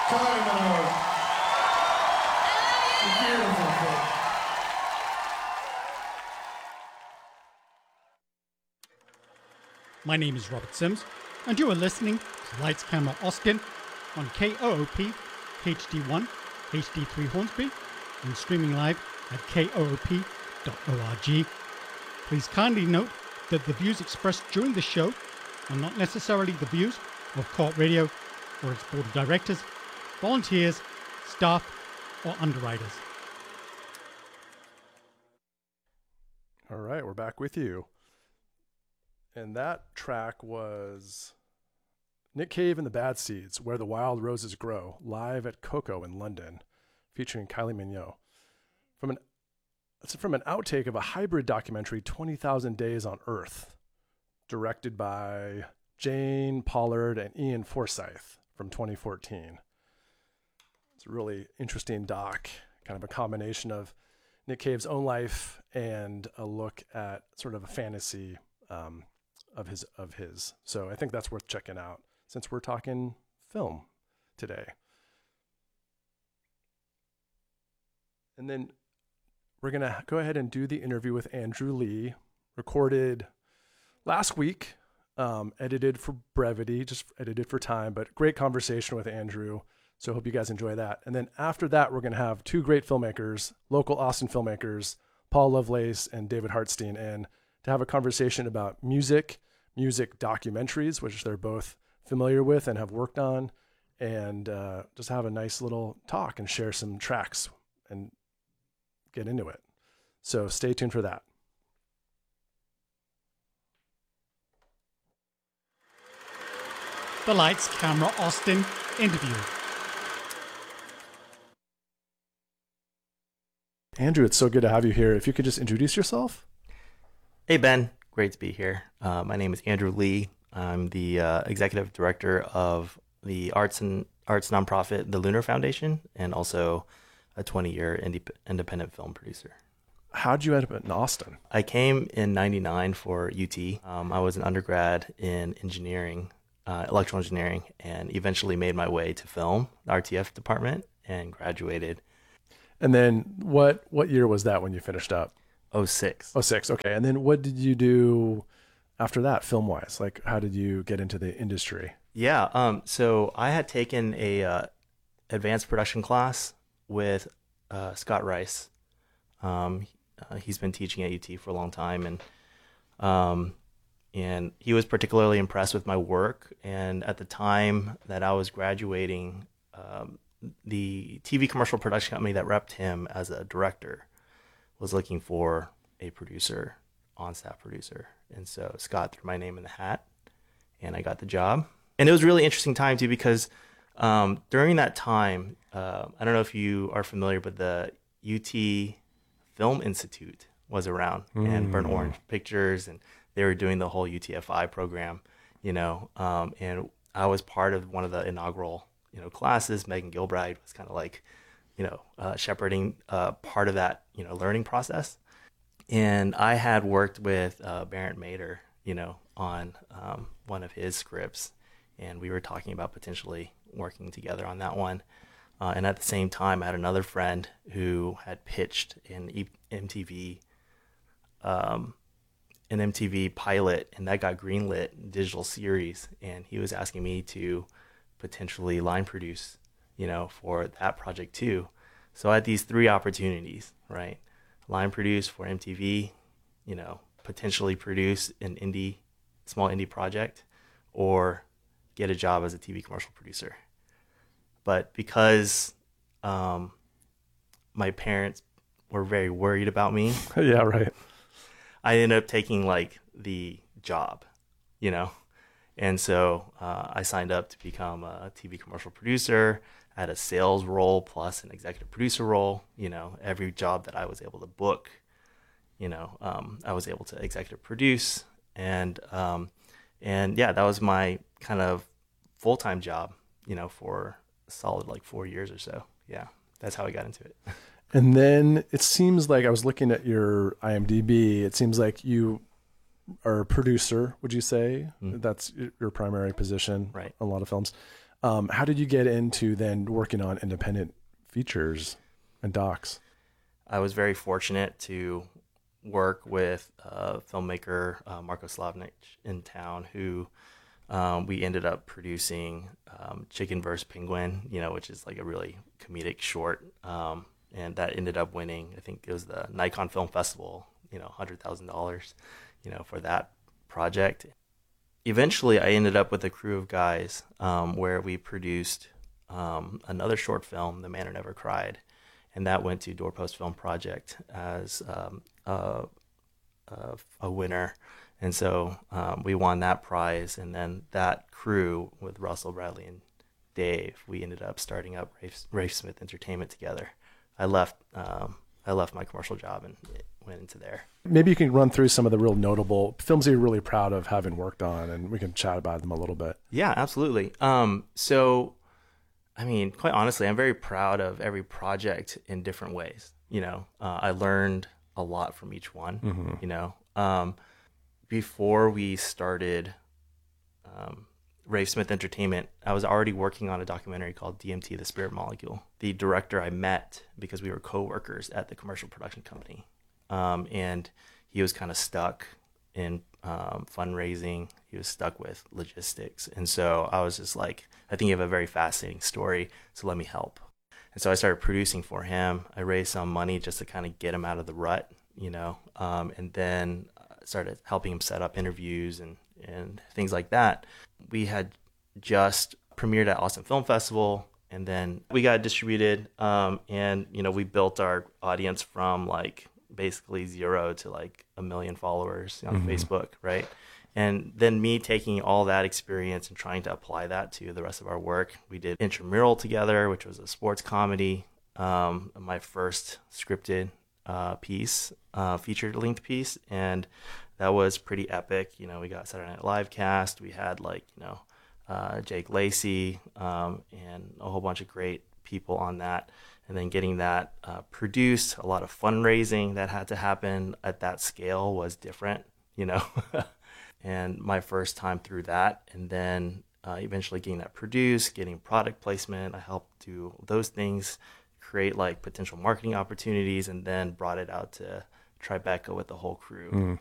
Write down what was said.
My name is Robert Sims, and you are listening to Lights Camera Austin on KOOP HD1 HD3 Hornsby and streaming live at koop.org. Please kindly note that the views expressed during the show are not necessarily the views of Co-op Radio or its board of directors, volunteers, staff, or underwriters. All right, we're back with you. And that track was Nick Cave and the Bad Seeds, Where the Wild Roses Grow, live at Coco in London, featuring Kylie Minogue. It's from an outtake of a hybrid documentary, 20,000 Days on Earth, directed by Jane Pollard and Ian Forsyth from 2014. It's a really interesting doc, kind of a combination of Nick Cave's own life and a look at sort of a fantasy of his. So I think that's worth checking out since we're talking film today. And then we're going to go ahead and do the interview with Andrew Lee, recorded last week, edited for brevity, just edited for time, but great conversation with Andrew. So I hope you guys enjoy that. And then after that, we're going to have two great filmmakers, local Austin filmmakers, Paul Lovelace and David Hartstein, in to have a conversation about music documentaries, which they're both familiar with and have worked on, and just have a nice little talk and share some tracks and get into it. So stay tuned for that. The Lights Camera Austin interview. Andrew, it's so good to have you here. If you could just introduce yourself. Hey, Ben. Great to be here. My name is Andrew Lee. I'm the executive director of the arts nonprofit, the Lunar Foundation, and also a 20-year independent film producer. How'd you end up in Austin? I came in 99 for UT. I was an undergrad in engineering, electrical engineering, and eventually made my way to film, the RTF department, and graduated. And then what year was that when you finished up? 06. 06, okay. And then what did you do after that, film-wise? Like, how did you get into the industry? Yeah, so I had taken a advanced production class with Scott Rice. He's been teaching at UT for a long time, and he was particularly impressed with my work. And at the time that I was graduating, the TV commercial production company that repped him as a director was looking for a producer, on-staff producer. And so Scott threw my name in the hat, and I got the job. And it was a really interesting time, too, because during that time, I don't know if you are familiar, but the UT Film Institute was around, and Burnt Orange Pictures, and they were doing the whole UTFI program, and I was part of one of the inaugural, classes. Megan Gilbride was kind of like, shepherding part of that, learning process. And I had worked with Barrett Mader, on one of his scripts, and we were talking about potentially working together on that one. And at the same time, I had another friend who had pitched an MTV pilot, and that got greenlit, digital series, and he was asking me to potentially line produce, for that project too. So I had these three opportunities, right? Line produce for MTV, potentially produce an small indie project, or get a job as a TV commercial producer. But because my parents were very worried about me, yeah, right, I ended up taking the job, and so I signed up to become a TV commercial producer. I had a sales role plus an executive producer role. Every job that I was able to book, I was able to executive produce, and yeah, that was my kind of full-time job, for a solid 4 years or so. Yeah, that's how I got into it. And then it seems like, I was looking at your IMDb, it seems like you are a producer, would you say? Mm-hmm. That's your primary position, right, on a lot of films. How did you get into then working on independent features and docs? I was very fortunate to work with filmmaker Marko Slavnic in town, who we ended up producing Chicken vs. Penguin, which is like a really comedic short, and that ended up winning. I think it was the Nikon Film Festival, $100,000, for that project. Eventually, I ended up with a crew of guys where we produced another short film, The Man Who Never Cried, and that went to Doorpost Film Project as a winner. And so we won that prize, and then that crew with Russell, Bradley, and Dave, we ended up starting up Rafe Smith Entertainment together. I left my commercial job and went into there. Maybe you can run through some of the real notable films that you're really proud of having worked on, and we can chat about them a little bit. Yeah, absolutely. So, I mean, quite honestly, I'm very proud of every project in different ways. I learned a lot from each one. Mm-hmm. Before we started Rafe Smith Entertainment, I was already working on a documentary called DMT, The Spirit Molecule. The director I met because we were co-workers at the commercial production company. And he was kind of stuck in fundraising. He was stuck with logistics. And so I was just like, I think you have a very fascinating story, so let me help. And so I started producing for him. I raised some money just to kind of get him out of the rut, and then started helping him set up interviews and things like that. We had just premiered at Austin Film Festival, and then we got distributed, and we built our audience from like basically 0 to like 1 million followers on Facebook, right? And then me taking all that experience and trying to apply that to the rest of our work. We did Intramural together, which was a sports comedy, my first scripted piece, feature-length piece, and that was pretty epic. We got Saturday Night Live cast. We had Jake Lacey and a whole bunch of great people on that. And then getting that produced, a lot of fundraising that had to happen at that scale was different, and my first time through that. And then eventually getting that produced, getting product placement. I helped do those things, create like potential marketing opportunities, and then brought it out to Tribeca with the whole crew.